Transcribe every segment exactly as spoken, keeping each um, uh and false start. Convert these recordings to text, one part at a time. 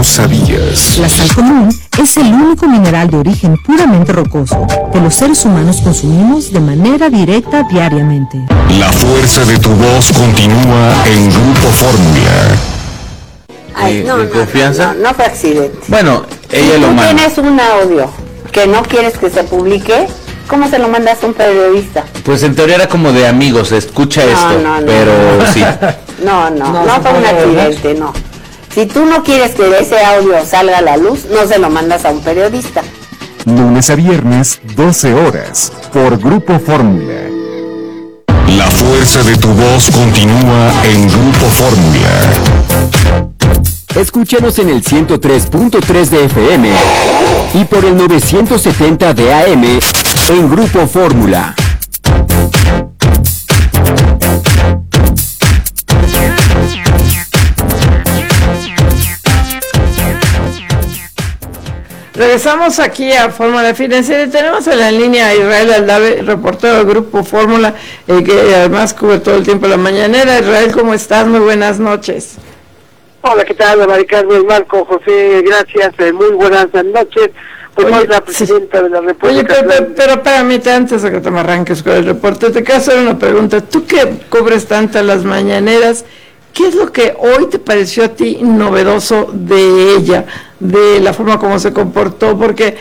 no sabías. La sal común es el único mineral de origen puramente rocoso que los seres humanos consumimos de manera directa diariamente. La fuerza de tu voz continúa en Grupo Fórmula. Ay, de, no, de no, confianza. No, no, no fue accidente. Bueno, ella si lo tú manda. tienes un audio que no quieres que se publique, ¿cómo se lo mandas a un periodista? Pues en teoría era como de amigos, escucha No, esto, no, no, pero no. sí. No, no, No, no se fue un puede, accidente, no. Si tú no quieres que ese audio salga a la luz, no se lo mandas a un periodista. Lunes a viernes, doce horas, por Grupo Fórmula. La fuerza de tu voz continúa en Grupo Fórmula. Escúchanos en el ciento tres punto tres de F M y por el novecientos setenta de A M en Grupo Fórmula. Regresamos aquí a Fórmula Financiera y tenemos en la línea a Israel Aldave, reportero del Grupo Fórmula, eh, que además cubre todo el tiempo la mañanera. Israel, ¿cómo estás? Muy buenas noches. Hola, ¿qué tal? María Carmen, Marco, José, gracias, eh, muy buenas noches. Pues Oye, soy la presidenta sí. de la República. Oye, pero, pero, pero espérame, antes de que te me arranques con el reporte, te quiero hacer una pregunta. Tú que cubres tantas las mañaneras, ¿qué es lo que hoy te pareció a ti novedoso de ella, de la forma como se comportó? Porque,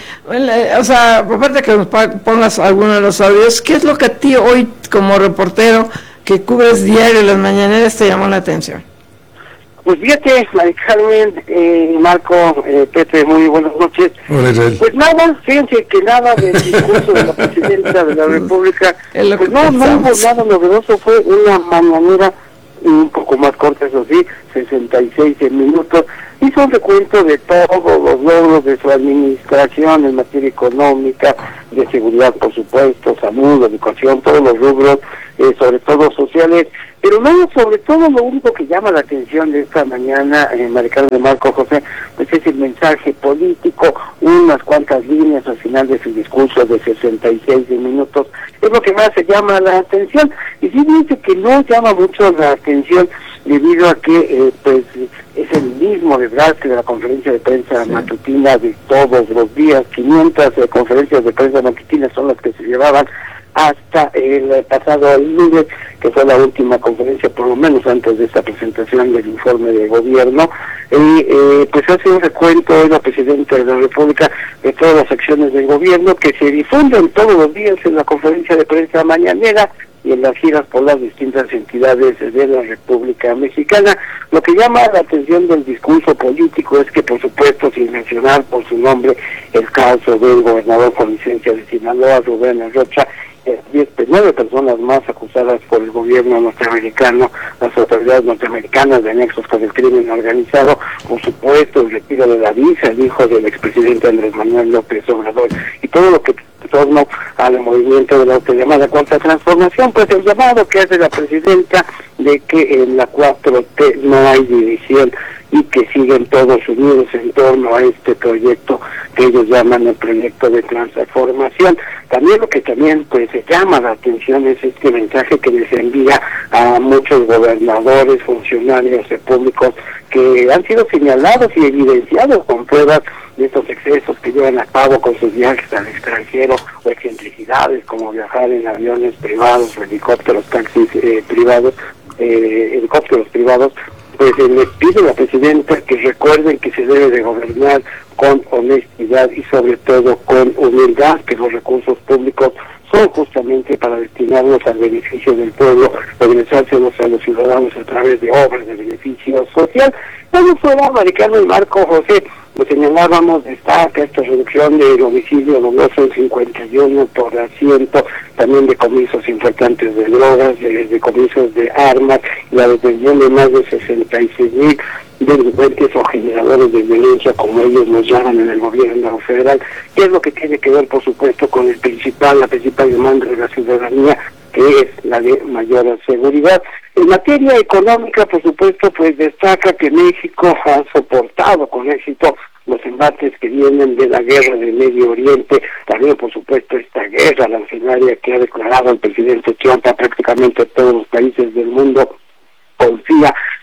o sea, aparte de que nos pongas alguno de los audios, ¿qué es lo que a ti hoy, como reportero que cubres diario las mañaneras, te llamó la atención? Pues fíjate, María Carmen, eh, Marco, eh, Pepe, muy buenas noches. Hola, Israel. Pues nada, fíjense que nada del discurso de la presidenta de la República, pues no, no hubo nada novedoso, fue una mañanera un poco más corta, eso sí, sesenta y seis minutos, hizo un recuento de todos los logros de su administración en materia económica, de seguridad, por supuesto, salud, educación, todos los rubros, eh, sobre todo sociales, pero no, sobre todo lo único que llama la atención de esta mañana, eh, Maricano de Marco José, pues es el mensaje político, unas cuantas líneas al final de su discurso de sesenta y seis minutos, es lo que más se llama la atención, y sí dice que no llama mucho la atención debido a que eh, pues es el mismo desgaste de la conferencia de prensa sí. matutina de todos los días, quinientas eh, conferencias de prensa matutinas son las que se llevaban hasta el pasado lunes, que fue la última conferencia, por lo menos antes de esta presentación del informe de gobierno, y eh, pues hace un recuento de la presidenta de la República de todas las acciones del gobierno que se difunden todos los días en la conferencia de prensa mañanera y en las giras por las distintas entidades de la República Mexicana. Lo que llama la atención del discurso político es que, por supuesto, sin mencionar por su nombre el caso del gobernador con licencia de Sinaloa, Rubén Rocha, diez, nueve personas más acusadas por el gobierno norteamericano, las autoridades norteamericanas de nexos con el crimen organizado, por supuesto el retiro de la visa, el hijo del expresidente Andrés Manuel López Obrador, y todo lo que en torno al movimiento de la llamada cuarta transformación, pues el llamado que hace la presidenta de que en la cuatro T no hay división y que siguen todos unidos en torno a este proyecto que ellos llaman el proyecto de transformación. También lo que también pues se llama la atención es este mensaje que les envía a muchos gobernadores, funcionarios públicos que han sido señalados y evidenciados con pruebas de estos excesos que llevan a cabo con sus viajes al extranjero o excentricidades como viajar en aviones privados, helicópteros, taxis eh, privados, eh, helicópteros privados. Pues eh, les pide a la presidenta que recuerden que se debe de gobernar con honestidad y sobre todo con humildad, que los recursos públicos son justamente para destinarlos al beneficio del pueblo, regresárselos a los ciudadanos a través de obras de beneficio social. Eso fuera, Maricano y Marco José, lo señalábamos, destaca esta reducción del homicidio doloso en cincuenta y uno por ciento, también decomisos importantes de drogas, de decomisos de armas, la detención de más de sesenta y seis mil delincuentes o generadores de violencia, como ellos nos llaman en el gobierno federal, que es lo que tiene que ver, por supuesto, con el principal, la principal demanda de la ciudadanía, que es la de mayor seguridad. En materia económica, por supuesto, pues destaca que México ha soportado con éxito los embates que vienen de la guerra del Medio Oriente, también por supuesto esta guerra lancenaria que ha declarado el presidente Trump a prácticamente todos los países del mundo. Confía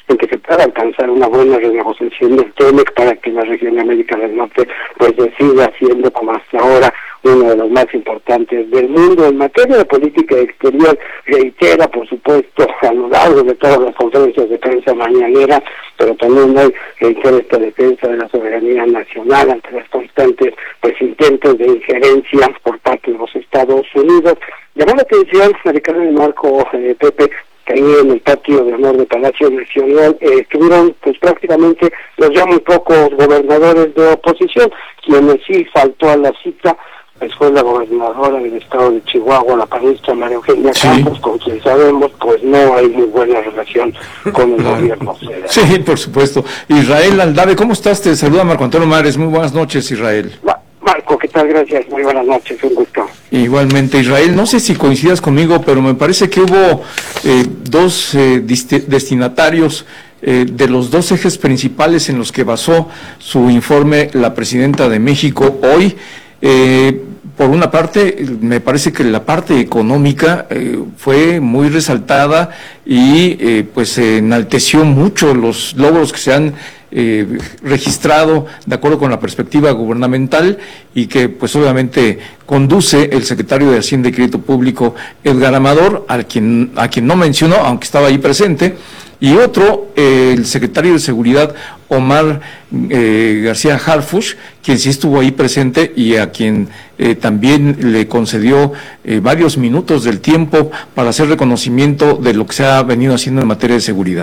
en que se pueda alcanzar una buena renegociación del TEMEC para que la región de América del Norte pues siga siendo como hasta ahora uno de los más importantes del mundo. En materia de política exterior, reitera, por supuesto, a lo largo de todas las conferencias de prensa mañanera, pero también hoy reitera esta defensa de la soberanía nacional ante las constantes pues intentos de injerencia por parte de los Estados Unidos. Llamó la atención, Ricardo y Marco, eh, Pepe, que ahí en el patio de honor de Palacio Nacional eh, estuvieron pues prácticamente los ya muy pocos gobernadores de oposición. Quienes sí faltó a la cita pues fue la gobernadora del estado de Chihuahua, la panista María Eugenia sí. Campos, con quien sabemos pues no hay muy buena relación con el gobierno federal. Sí, por supuesto. Israel Aldave, ¿cómo estás? Te saluda Marco Antonio Mares. Muy buenas noches, Israel. Ma- Marco, ¿qué tal? Gracias. Muy buenas noches, un gusto. Igualmente, Israel, no sé si coincidas conmigo, pero me parece que hubo eh, dos eh, dist- destinatarios eh, de los dos ejes principales en los que basó su informe la presidenta de México hoy. Eh, por una parte, me parece que la parte económica eh, fue muy resaltada y eh, pues se enalteció mucho los logros que se han eh, registrado de acuerdo con la perspectiva gubernamental y que pues obviamente conduce el secretario de Hacienda y Crédito Público, Edgar Amador, a quien, a quien no mencionó, aunque estaba ahí presente, y otro, eh, el secretario de Seguridad, Omar eh, García Harfuch, quien sí estuvo ahí presente y a quien eh, también le concedió eh, varios minutos del tiempo para hacer reconocimiento de lo que se ha venido haciendo en materia de seguridad.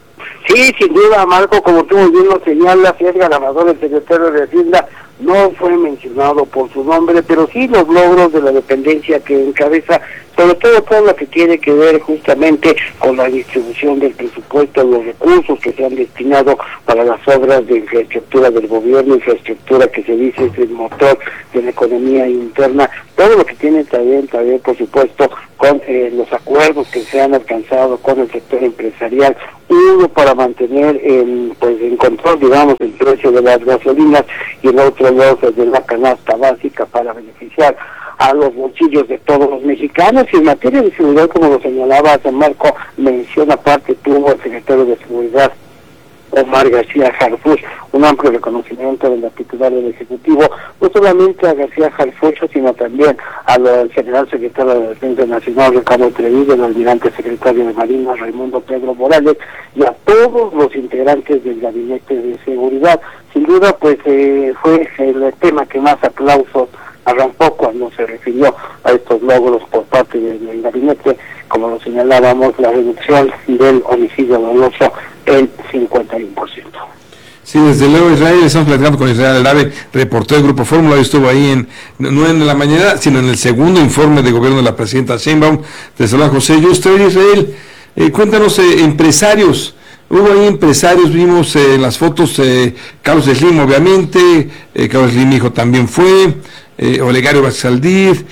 Sí, sin duda, Marco, como tú muy bien lo señalas, Edgar Amador, el secretario de Hacienda, no fue mencionado por su nombre, pero sí los logros de la dependencia que encabeza, sobre todo todo lo que tiene que ver justamente con la distribución del presupuesto, los recursos que se han destinado para las obras de infraestructura del gobierno, infraestructura que se dice es el motor de la economía interna, todo lo que tiene también, también por supuesto, con eh, los acuerdos que se han alcanzado con el sector empresarial, uno para mantener en, pues, en control, digamos, el precio de las gasolinas y el otro dos de la canasta básica para beneficiar a los bolsillos de todos los mexicanos. Y en materia de seguridad, como lo señalaba San Marco, mención aparte tuvo el secretario de Seguridad, Omar García Harfuch, un amplio reconocimiento de la titular del Ejecutivo, no solamente a García Harfuch, sino también al general secretario de Defensa Nacional, Ricardo Treviño, el almirante secretario de Marina, Raimundo Pedro Morales, y a todos los integrantes del Gabinete de Seguridad. Sin duda, pues eh, fue el tema que más aplausos arrancó cuando se refirió a estos logros por parte del, del gabinete, como lo señalábamos, la reducción del homicidio doloso en cincuenta y uno por ciento. Sí, desde luego, Israel, estamos platicando con Israel Aldave, reportero del Grupo Fórmula, y estuvo ahí en, no en la mañana, sino en el segundo informe de gobierno de la presidenta Sheinbaum. Te saluda José Yuster. Israel, eh, cuéntanos, eh, empresarios, hubo ahí empresarios, vimos eh, en las fotos, eh, Carlos Slim, obviamente, eh, Carlos Slim hijo también fue, eh, Olegario Basaldir,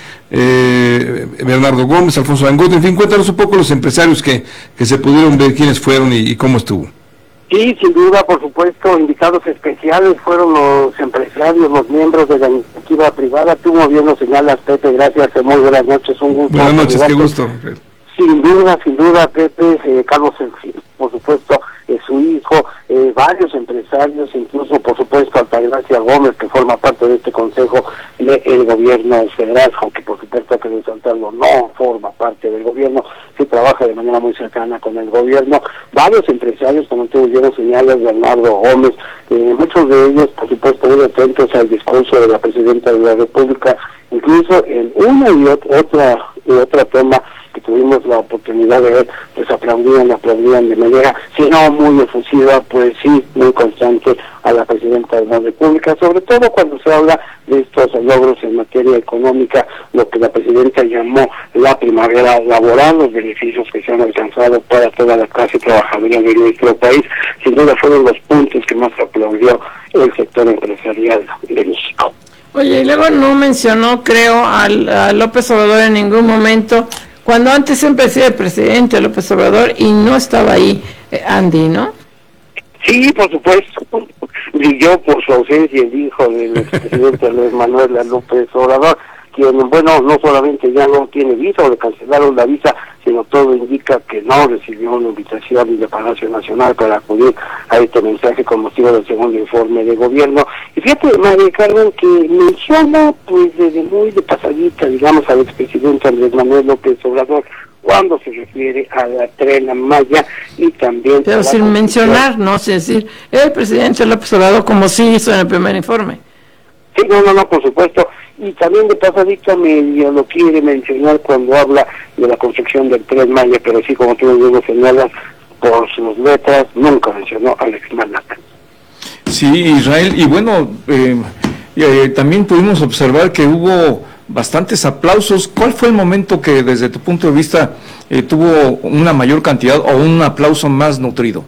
eh, Bernardo Gómez, Alfonso Dangote, en fin, cuéntanos un poco los empresarios que, que se pudieron ver, quiénes fueron y, y cómo estuvo. Sí, sin duda, por supuesto, invitados especiales fueron los empresarios, los miembros de la iniciativa privada. Tú muy bien lo señalas, Pepe, gracias, muy buenas noches, un gusto. Buenas noches, qué gusto. Sin duda, sin duda, Pepe, eh, Carlos, por supuesto, eh, su hijo, eh, varios empresarios, incluso, por supuesto, Altagracia Gómez, que forma parte de este consejo del gobierno federal, aunque por supuesto que resaltarlo, no forma parte del gobierno, sí trabaja de manera muy cercana con el gobierno. Varios empresarios, como tú bien señalas, Bernardo Gómez, eh, muchos de ellos, por supuesto, muy atentos al discurso de la presidenta de la República, incluso en una y otra, otra, y otra toma que tuvimos la oportunidad de ver, pues aplaudían, aplaudían de manera, si no muy efusiva, pues sí, muy constante a la presidenta de la República, sobre todo cuando se habla de estos logros en materia económica, lo que la presidenta llamó la primavera laboral, los beneficios que se han alcanzado para toda la clase trabajadora de nuestro país. Sin duda fueron los puntos que más aplaudió el sector empresarial de México. Oye, y luego no mencionó, creo, al, a López Obrador en ningún momento, cuando antes empecé el presidente López Obrador y no estaba ahí eh, Andy, ¿no? Sí, por supuesto. Brilló por su ausencia el hijo del expresidente Luis Manuel López Obrador. quien, bueno, no solamente ya no tiene visa o le cancelaron la visa, sino todo indica que no recibió una invitación de Palacio Nacional para acudir a este mensaje con motivo del segundo informe de gobierno. Y fíjate, María Carmen, que menciona, pues, desde muy de pasadita, digamos, al expresidente Andrés Manuel López Obrador, cuando se refiere a la Tren Maya y también... Pero sin mencionar, no sé decir, el presidente López Obrador, como sí hizo en el primer informe. Sí, no, no, no, por supuesto. Y también de pasadita medio lo quiere mencionar cuando habla de la construcción del Tren Maya, pero sí, como tú luego señalas, por sus letras, nunca mencionó al exmandato. Sí, Israel, y bueno, eh, eh, también pudimos observar que hubo bastantes aplausos. ¿Cuál fue el momento que desde tu punto de vista eh, tuvo una mayor cantidad o un aplauso más nutrido?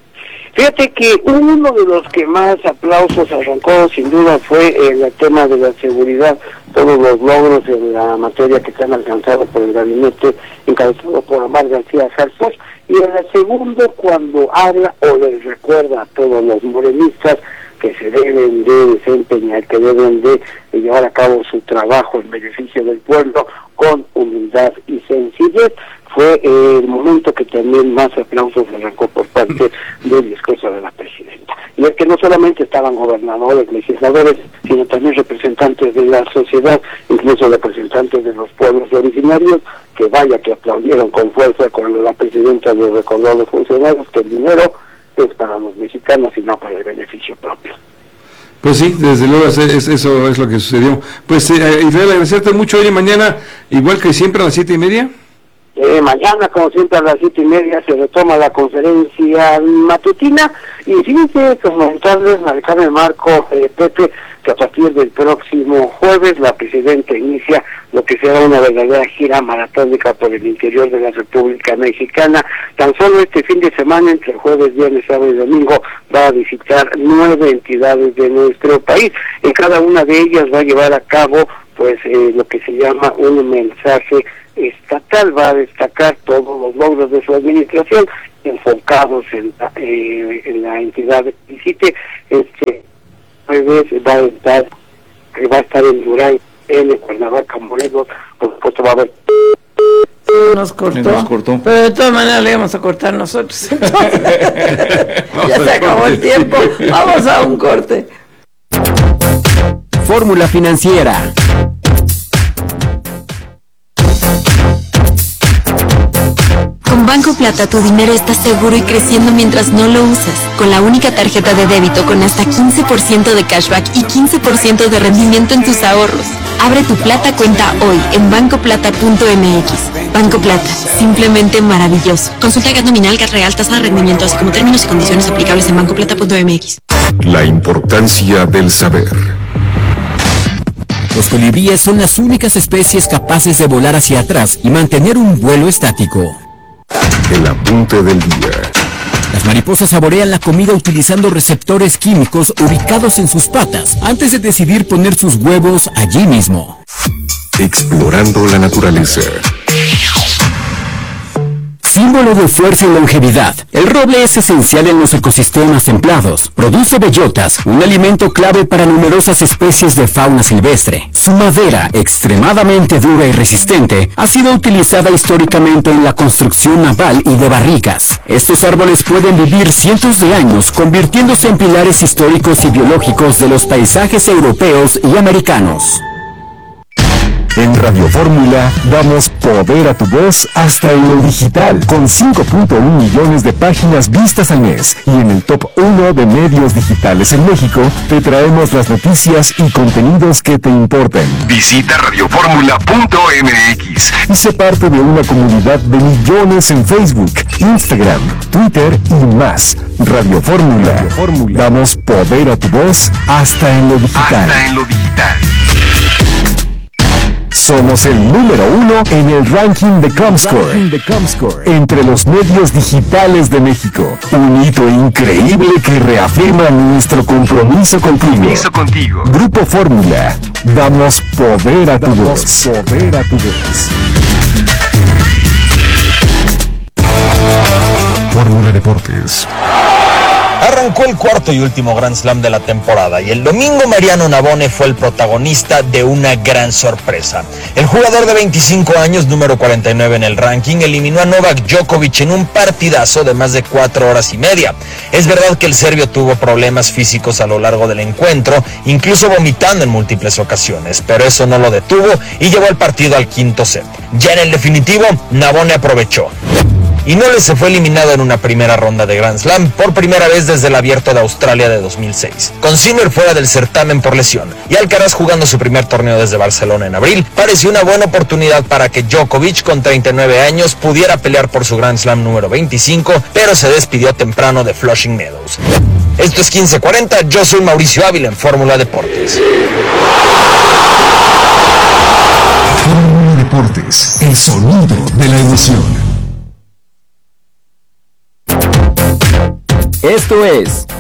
Fíjate que uno de los que más aplausos arrancó sin duda fue el tema de la seguridad, todos los logros en la materia que se han alcanzado por el gabinete encabezado por Omar García Harfuch, y en el segundo cuando habla o les recuerda a todos los morenistas que se deben de desempeñar, que deben de llevar a cabo su trabajo en beneficio del pueblo con humildad y sencillez. Fue el momento que también más aplausos arrancó por parte del discurso de la presidenta. Y es que no solamente estaban gobernadores, legisladores, sino también representantes de la sociedad, incluso representantes de los pueblos originarios, que vaya que aplaudieron con fuerza cuando la presidenta les recordó a los funcionarios que el dinero es para los mexicanos y no para el beneficio propio. Pues sí, desde luego es, es, eso es lo que sucedió. Pues eh, Israel, agradecerte mucho. Hoy y mañana, igual que siempre a las siete y media. Eh, mañana, como siempre, a las siete y media se retoma la conferencia matutina. Y fíjense, comentarles, Alejandro Marco, eh, Pepe, que a partir del próximo jueves la presidenta inicia lo que será una verdadera gira maratónica por el interior de la República Mexicana. Tan solo este fin de semana, entre jueves, viernes, sábado y domingo, va a visitar nueve entidades de nuestro país. En cada una de ellas va a llevar a cabo, pues, eh, lo que se llama un mensaje estatal. Va a destacar todos los logros de su administración enfocados en, eh, en la entidad que visite. Este jueves va a estar va a estar en Durango, en Cuernavaca, Morelos, por supuesto va a haber... Nos cortó, nos cortó, pero de todas maneras le íbamos a cortar nosotros. Entonces, ya se acabó el tiempo, vamos a un corte. Fórmula Financiera. Con Banco Plata tu dinero está seguro y creciendo mientras no lo usas. Con la única tarjeta de débito con hasta quince por ciento de cashback y quince por ciento de rendimiento en tus ahorros. Abre tu Plata cuenta hoy en banco plata punto m x. Banco Plata, simplemente maravilloso. Consulta gas nominal, gas real, tasa de rendimiento, así como términos y condiciones aplicables en banco plata punto m x. La importancia del saber. Los colibríes son las únicas especies capaces de volar hacia atrás y mantener un vuelo estático. El apunte del día. Las mariposas saborean la comida utilizando receptores químicos ubicados en sus patas antes de decidir poner sus huevos allí mismo. Explorando la naturaleza. Símbolo de fuerza y longevidad, el roble es esencial en los ecosistemas templados. Produce bellotas, un alimento clave para numerosas especies de fauna silvestre. Su madera, extremadamente dura y resistente, ha sido utilizada históricamente en la construcción naval y de barricas. Estos árboles pueden vivir cientos de años, convirtiéndose en pilares históricos y biológicos de los paisajes europeos y americanos. En Radio Fórmula damos poder a tu voz hasta en lo digital, con cinco punto uno millones de páginas vistas al mes. Y en el top uno de medios digitales en México, te traemos las noticias y contenidos que te importan. Visita radio fórmula punto m x y sé parte de una comunidad de millones en Facebook, Instagram, Twitter y más. Radio Fórmula. Radio Fórmula. Damos poder a tu voz hasta en lo digital. Hasta en lo digital. Somos el número uno en el ranking de Comscore, de Comscore entre los medios digitales de México. Un hito increíble que reafirma nuestro compromiso contigo. Compromiso contigo. Grupo Fórmula. Damos poder a tu voz. Poder a tu voz. Fórmula Deportes. Arrancó el cuarto y último Grand Slam de la temporada y el domingo Mariano Navone fue el protagonista de una gran sorpresa. El jugador de veinticinco años, número cuarenta y nueve en el ranking, eliminó a Novak Djokovic en un partidazo de más de cuatro horas y media. Es verdad que el serbio tuvo problemas físicos a lo largo del encuentro, incluso vomitando en múltiples ocasiones, pero eso no lo detuvo y llevó el partido al quinto set. Ya en el definitivo, Navone aprovechó. Y Noles se fue eliminado en una primera ronda de Grand Slam por primera vez desde el Abierto de Australia de dos mil seis. Con Sinner fuera del certamen por lesión y Alcaraz jugando su primer torneo desde Barcelona en abril, pareció una buena oportunidad para que Djokovic, con treinta y nueve años, pudiera pelear por su Grand Slam número veinticinco, pero se despidió temprano de Flushing Meadows. Esto es quince cuarenta, yo soy Mauricio Ávila en Fórmula Deportes. Fórmula Deportes, el sonido de la emoción. Esto es